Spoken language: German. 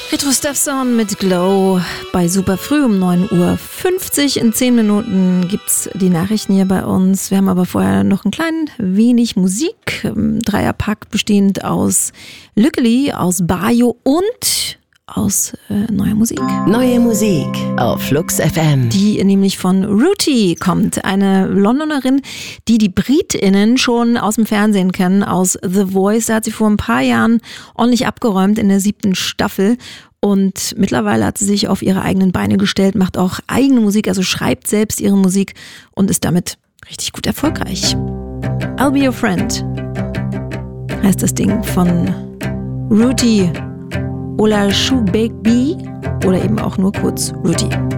Retro Steffson mit Glow bei Super Früh um 9:50 Uhr. In 10 Minuten gibt's die Nachrichten hier bei uns. Wir haben aber vorher noch ein klein wenig Musik. Dreierpack bestehend aus Lückeli, aus Bayo und aus neuer Musik. Neue Musik auf Flux FM. Die nämlich von Ruti kommt. Eine Londonerin, die BritInnen schon aus dem Fernsehen kennen, aus The Voice. Da hat sie vor ein paar Jahren ordentlich abgeräumt in der 7. Staffel. Und mittlerweile hat sie sich auf ihre eigenen Beine gestellt, macht auch eigene Musik, also schreibt selbst ihre Musik und ist damit richtig gut erfolgreich. I'll Be Your Friend heißt das Ding von Ruti Olashubebi oder eben auch nur kurz Ruti.